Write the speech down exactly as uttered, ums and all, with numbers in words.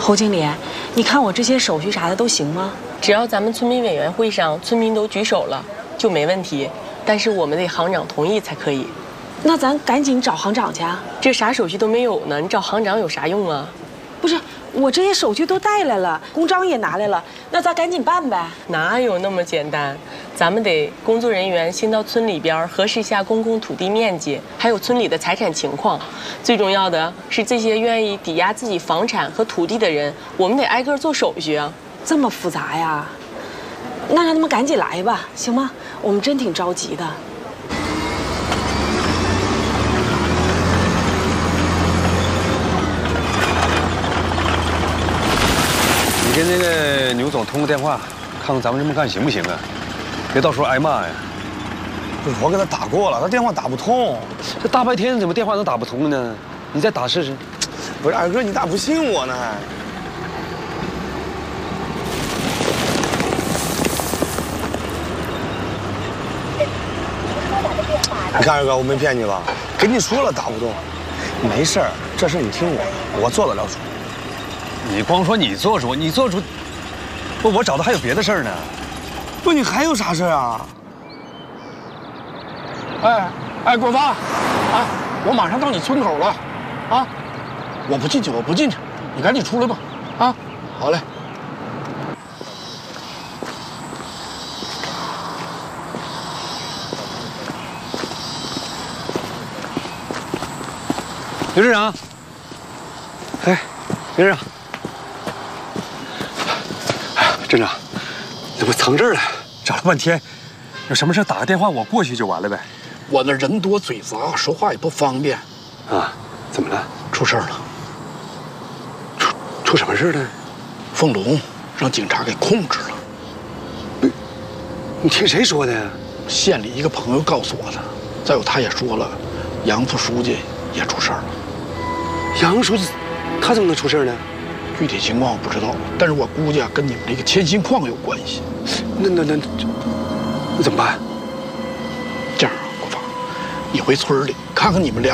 侯经理，你看我这些手续啥的都行吗？ 只要咱们村民委员会上村民都举手了，就没问题。但是我们得行长同意才可以。 那咱赶紧找行长去啊！ 这啥手续都没有呢，你找行长有啥用啊？ 不是，我这些手续都带来了，公章也拿来了，那咱赶紧办呗。 哪有那么简单？咱们得工作人员先到村里边核实一下公共土地面积，还有村里的财产情况。最重要的是，这些愿意抵押自己房产和土地的人，我们得挨个做手续啊。 这么复杂呀？那让他们赶紧来吧，行吗？我们真挺着急的。 你跟那个牛总通个电话，看看咱们这么干行不行啊？别到时候挨骂呀！ 不是，我给他打过了，他电话打不通。 这大白天怎么电话能打不通呢？你再打试试。 不是二哥，你咋不信我呢？你看二哥，我没骗你吧？跟你说了打不动，没事儿，这事你听我的，我做得了主。 你光说你做主，你做主，不，我找的还有别的事儿呢。 不，你还有啥事儿啊？ 哎哎，国发，啊，我马上到你村口了，啊，我不进去，我不进去，你赶紧出来吧，啊，好嘞。 刘镇长，哎，刘镇长，镇长，怎么藏这儿了？找了半天，有什么事打个电话，我过去就完了呗。 我那人多嘴杂，说话也不方便。 啊，怎么了？ 出事了。 出出什么事了？ 凤龙让警察给控制了。 你你听谁说的呀？ 县里一个朋友告诉我的，再有他也说了，杨副书记也出事儿了。 杨书记，他怎么能出事呢？ 具体情况我不知道，但是我估计啊，跟你们这个铅锌矿有关系。 那那那那怎么办？ 这样，国发，你回村里看看你们俩。